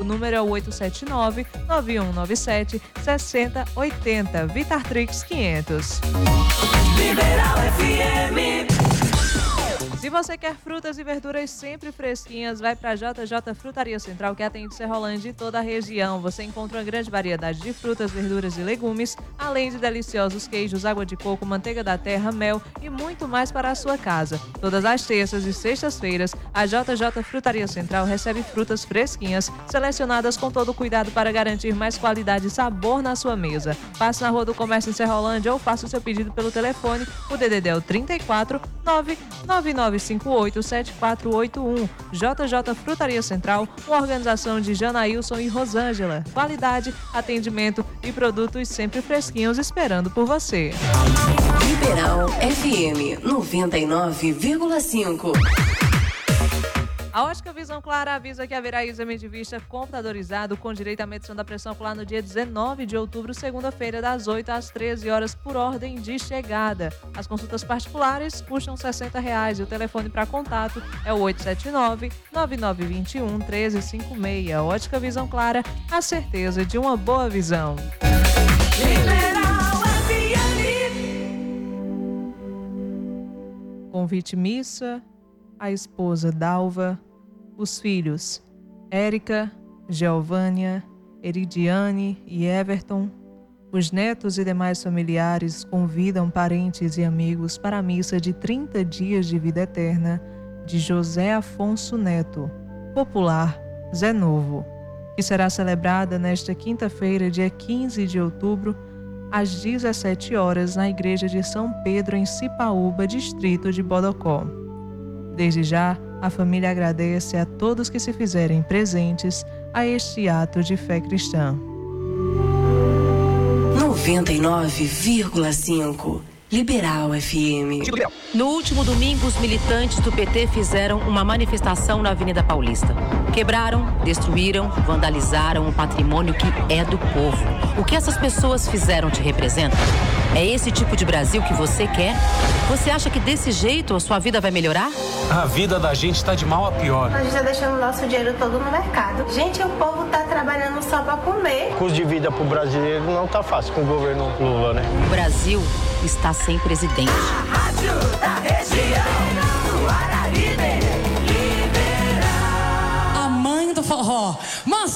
número é o 879-9197-6080. Vitartrix 500. Liberal FM. Se você quer frutas e verduras sempre fresquinhas, vai para a JJ Frutaria Central, que atende Serrolândia e toda a região. Você encontra uma grande variedade de frutas, verduras e legumes, além de deliciosos queijos, água de coco, manteiga da terra, mel e muito mais para a sua casa. Todas as terças e sextas-feiras, a JJ Frutaria Central recebe frutas fresquinhas, selecionadas com todo cuidado para garantir mais qualidade e sabor na sua mesa. Passe na Rua do Comércio em Serrolândia ou faça o seu pedido pelo telefone. O DDD é o 34 999587481. JJ Frutaria Central, uma organização de Janaílson e Rosângela. Qualidade, atendimento e produtos sempre fresquinhos esperando por você. Liberal FM 99,5. A Ótica Visão Clara avisa que haverá exame de vista computadorizado com direito à medição da pressão ocular no dia 19 de outubro, segunda-feira, das 8 às 13 horas, por ordem de chegada. As consultas particulares custam R$ 60 e o telefone para contato é o 879-9921-1356. Ótica Visão Clara, a certeza de uma boa visão. Convite missa, a esposa Dalva, os filhos Érica, Geovânia, Eridiane e Everton. Os netos e demais familiares convidam parentes e amigos para a missa de 30 dias de vida eterna de José Afonso Neto, popular Zé Novo, que será celebrada nesta quinta-feira, dia 15 de outubro, às 17 horas, na Igreja de São Pedro, em Cipaúba, distrito de Bodocó. Desde já, a família agradece a todos que se fizerem presentes a este ato de fé cristã. 99,5 Liberal FM. No último domingo, os militantes do PT fizeram uma manifestação na Avenida Paulista. Quebraram, destruíram, vandalizaram o patrimônio que é do povo. O que essas pessoas fizeram te representa? É esse tipo de Brasil que você quer? Você acha que desse jeito a sua vida vai melhorar? A vida da gente tá de mal a pior. A gente tá deixando nosso dinheiro todo no mercado. Gente, o povo tá trabalhando só pra comer. O custo de vida pro brasileiro não tá fácil com o governo Lula, né? O Brasil está sem presidente. A rádio da região, Guararibe, Liberal. A mãe do forró. Mas